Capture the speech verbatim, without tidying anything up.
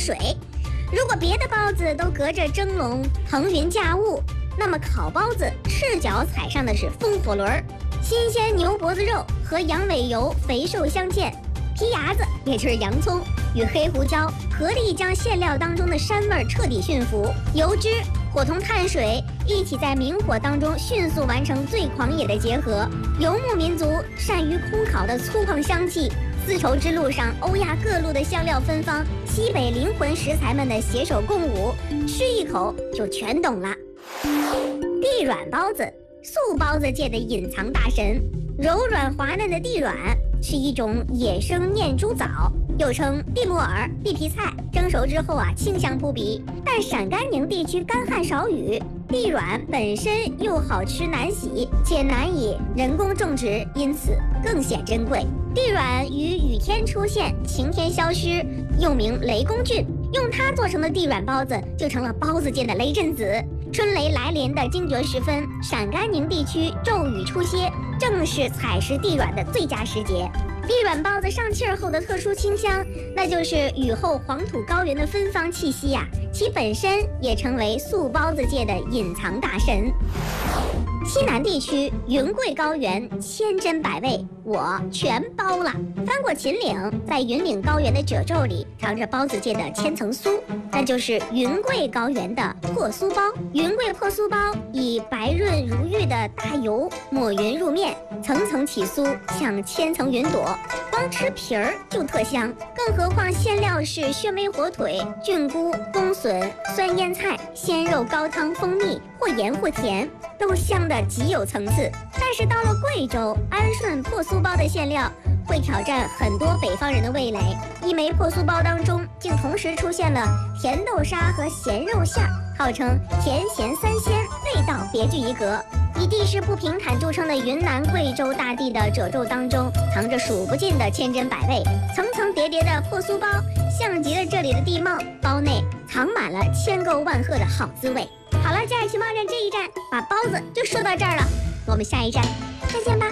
水。如果别的包子都隔着蒸笼腾云驾雾，那么烤包子赤脚踩上的是风火轮，新鲜牛脖子肉和羊尾油肥瘦相间，皮牙子也就是洋葱与黑胡椒合力将馅料当中的膻味彻底驯服，油脂伙同碳水一起在明火当中迅速完成最狂野的结合。游牧民族善于烘烤的粗犷香气，丝绸之路上欧亚各路的香料芬芳，西北灵魂食材们的携手共舞，吃一口就全懂了。地软包子，素包子界的隐藏大神。柔软滑嫩的地软是一种野生念珠枣，又称地木耳、地皮菜，蒸熟之后啊，清香扑鼻。但陕甘宁地区干旱少雨，地软本身又好吃难洗，且难以人工种植，因此更显珍贵。地软于雨天出现，晴天消失，又名雷公菌，用它做成的地软包子就成了包子界的雷震子。春雷来临的惊蛰时分，陕甘宁地区骤雨初歇，正是采食地软的最佳时节。地软包子上气儿后的特殊清香，那就是雨后黄土高原的芬芳气息呀、啊，其本身也成为素包子界的隐藏大神。西南地区云贵高原千珍百味，我全包了。翻过秦岭，在云岭高原的褶皱里藏着包子界的千层酥，那就是云贵高原的破酥包。云贵破酥包以白润如玉的大油抹匀入面，层层起酥，像千层云朵，光吃皮儿就特香，更何况馅料是宣威火腿、菌菇、冬笋、酸腌菜、鲜肉、高汤、蜂蜜，或盐或甜，都香的极有层次。但是到了贵州，安顺破酥包的馅料会挑战很多北方人的味蕾，一枚破酥包当中竟同时出现了甜豆沙和咸肉馅儿，号称甜咸三鲜，味道别具一格。以地势不平坦著称的云南、贵州大地的褶皱当中，藏着数不尽的千珍百味，层层叠叠的破酥包，像极了这里的地貌，包内藏满了千沟万壑的好滋味。好了，家里情报站这一站把包子就说到这儿了，我们下一站再见吧。